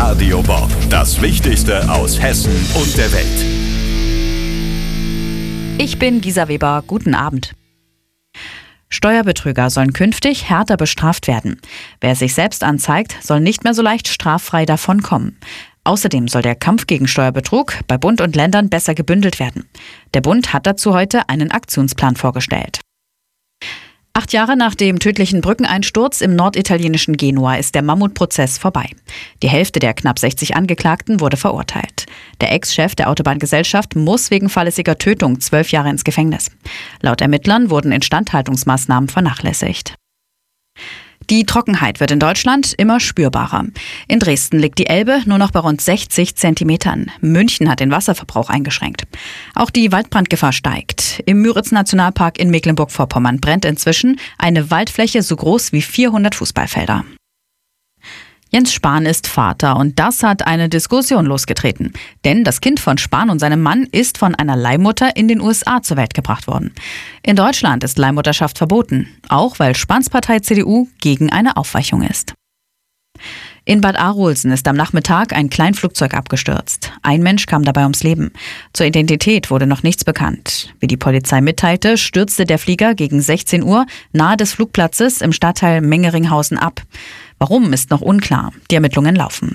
Radio Bob, das Wichtigste aus Hessen und der Welt. Ich bin Gisa Weber, guten Abend. Steuerbetrüger sollen künftig härter bestraft werden. Wer sich selbst anzeigt, soll nicht mehr so leicht straffrei davonkommen. Außerdem soll der Kampf gegen Steuerbetrug bei Bund und Ländern besser gebündelt werden. Der Bund hat dazu heute einen Aktionsplan vorgestellt. 8 Jahre nach dem tödlichen Brückeneinsturz im norditalienischen Genua ist der Mammutprozess vorbei. Die Hälfte der knapp 60 Angeklagten wurde verurteilt. Der Ex-Chef der Autobahngesellschaft muss wegen fahrlässiger Tötung 12 Jahre ins Gefängnis. Laut Ermittlern wurden Instandhaltungsmaßnahmen vernachlässigt. Die Trockenheit wird in Deutschland immer spürbarer. In Dresden liegt die Elbe nur noch bei rund 60 Zentimetern. München hat den Wasserverbrauch eingeschränkt. Auch die Waldbrandgefahr steigt. Im Müritz-Nationalpark in Mecklenburg-Vorpommern brennt inzwischen eine Waldfläche so groß wie 400 Fußballfelder. Jens Spahn ist Vater und das hat eine Diskussion losgetreten. Denn das Kind von Spahn und seinem Mann ist von einer Leihmutter in den USA zur Welt gebracht worden. In Deutschland ist Leihmutterschaft verboten, auch weil Spahns Partei CDU gegen eine Aufweichung ist. In Bad Arolsen ist am Nachmittag ein Kleinflugzeug abgestürzt. Ein Mensch kam dabei ums Leben. Zur Identität wurde noch nichts bekannt. Wie die Polizei mitteilte, stürzte der Flieger gegen 16 Uhr nahe des Flugplatzes im Stadtteil Mengeringhausen ab. Warum, ist noch unklar. Die Ermittlungen laufen.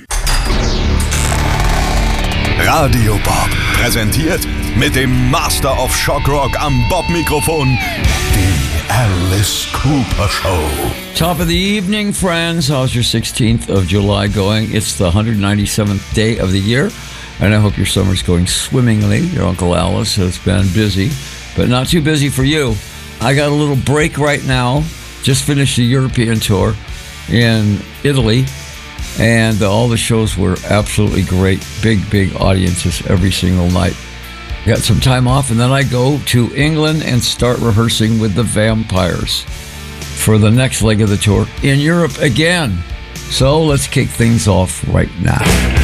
Radio Bob, präsentiert mit dem Master of Shockrock am Bob-Mikrofon, die Alice Cooper Show. Top of the evening, friends. How's your 16th of July going? It's the 197th day of the year, and I hope your summer's going swimmingly. Your Uncle Alice has been busy, but not too busy for you. I got a little break right now. Just finished the European tour in Italy, and all the shows were absolutely great. Big audiences every single night. Got some time off, and then I go to England and start rehearsing with the Vampires for the next leg of the tour in Europe again. So let's kick things off right now.